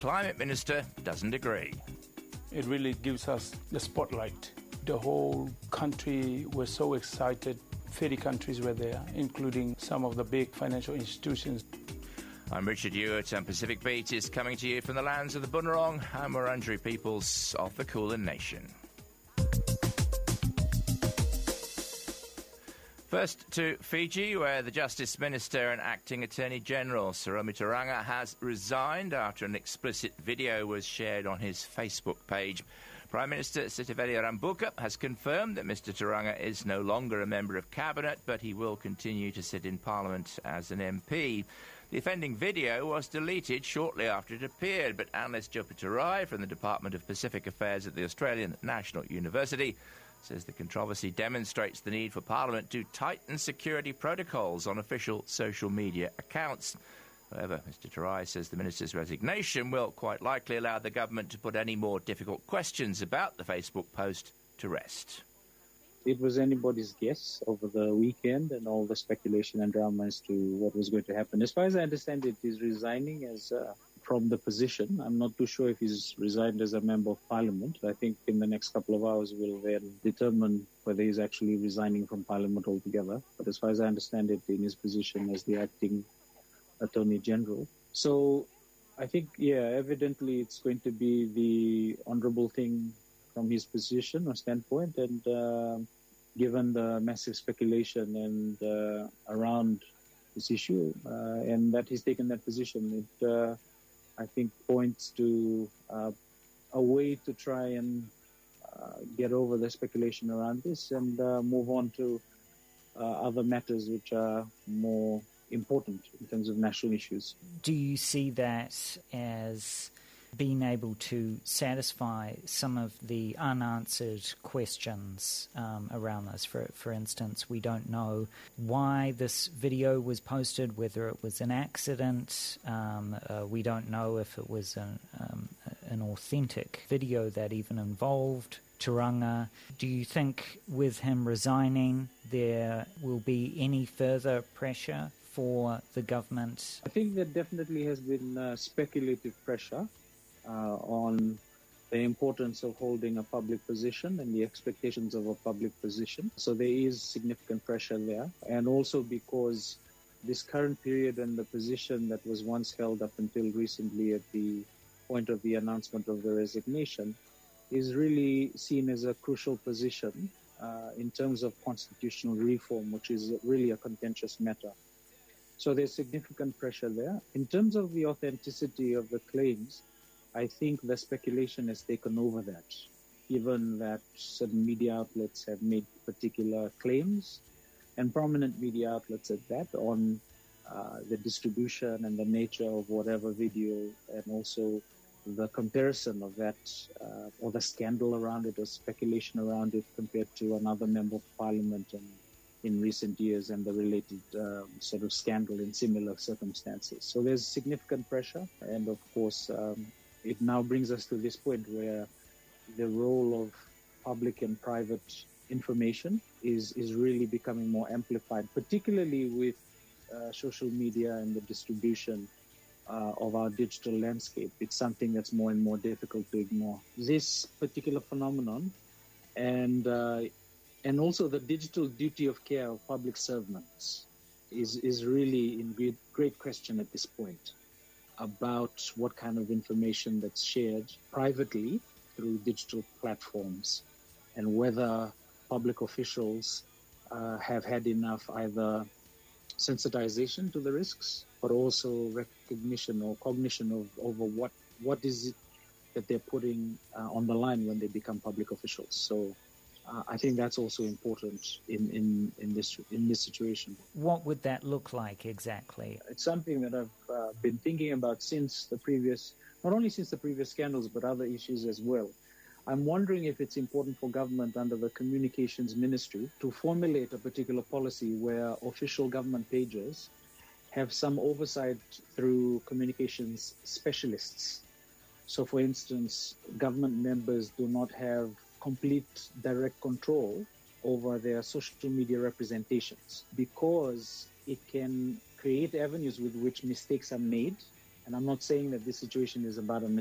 Climate Minister doesn't agree. It really gives us the spotlight. The whole country was so excited. 30 countries were there, including some of the big financial institutions. I'm Richard Ewart, and Pacific Beat is coming to you from the lands of the Bunurong and Wurundjeri peoples of the Kulin Nation. First to Fiji, where the Justice Minister and Acting Attorney General Saramoe Tauranga has resigned after an explicit video was shared on his Facebook page. Prime Minister Sitiveni Rabuka has confirmed that Mr Tauranga is no longer a member of Cabinet, but he will continue to sit in Parliament as an MP. The offending video was deleted shortly after it appeared, but analyst Jupiter Rai from the Department of Pacific Affairs at the Australian National University says the controversy demonstrates the need for Parliament to tighten security protocols on official social media accounts. However, Mr Tarai says the Minister's resignation will quite likely allow the government to put any more difficult questions about the Facebook post to rest. It was anybody's guess over the weekend and all the speculation and drama as to what was going to happen. As far as I understand it, he's resigning as from the position. I'm not too sure if he's resigned as a member of Parliament. I think in the next couple of hours we'll then determine whether he's actually resigning from Parliament altogether. But as far as I understand it, in his position as the Acting Attorney General. So I think, evidently it's going to be the honourable thing from his position or standpoint, and given the massive speculation and around this issue, and that he's taken that position, it I think points to a way to try and get over the speculation around this and move on to other matters which are more important in terms of national issues. Do you see that as being able to satisfy some of the unanswered questions around this? For instance, we don't know why this video was posted, whether it was an accident. We don't know if it was an authentic video that even involved Tauranga. Do you think with him resigning there will be any further pressure for the government? I think there definitely has been speculative pressure on the importance of holding a public position and the expectations of a public position. So there is significant pressure there. And also because this current period and the position that was once held up until recently at the point of the announcement of the resignation is really seen as a crucial position in terms of constitutional reform, which is really a contentious matter. So there's significant pressure there. In terms of the authenticity of the claims, I think the speculation has taken over that, given that certain media outlets have made particular claims, and prominent media outlets at that, on the distribution and the nature of whatever video, and also the comparison of that, or the scandal around it or speculation around it compared to another member of Parliament and in recent years and the related sort of scandal in similar circumstances. So there's significant pressure, and of course it now brings us to this point where the role of public and private information is really becoming more amplified, particularly with social media and the distribution of our digital landscape. It's something that's more and more difficult to ignore. This particular phenomenon and also the digital duty of care of public servants is really in great question at this point about what kind of information that's shared privately through digital platforms, and whether public officials have had enough either sensitization to the risks, but also recognition or cognition of over what is it that they're putting on the line when they become public officials. So I think that's also important in this situation. What would that look like exactly? It's something that I've been thinking about not only since the previous scandals, but other issues as well. I'm wondering if it's important for government under the Communications Ministry to formulate a particular policy where official government pages have some oversight through communications specialists. So, for instance, government members do not have complete direct control over their social media representations, because it can create avenues with which mistakes are made And I'm not saying that this situation is about a